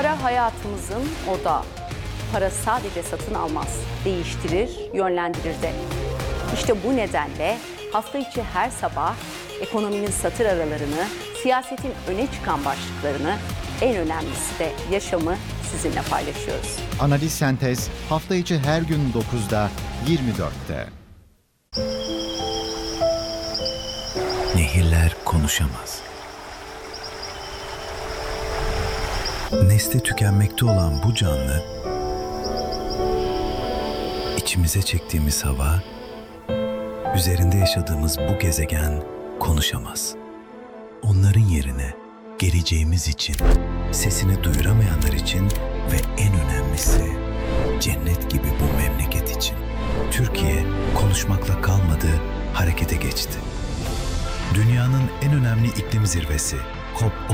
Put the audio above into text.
Para hayatımızın odağı. Para sadece satın almaz, değiştirir, yönlendirir de. İşte bu nedenle hafta içi her sabah ekonominin satır aralarını, siyasetin öne çıkan başlıklarını, en önemlisi de yaşamı sizinle paylaşıyoruz. Analiz Sentez hafta içi her gün 9'da 24'te. Nehirler konuşamaz. Nesli tükenmekte olan bu canlı, içimize çektiğimiz hava, üzerinde yaşadığımız bu gezegen konuşamaz. Onların yerine geleceğimiz için, sesini duyuramayanlar için ve en önemlisi cennet gibi bu memleket için. Türkiye konuşmakla kalmadı, harekete geçti. Dünyanın en önemli iklim zirvesi COP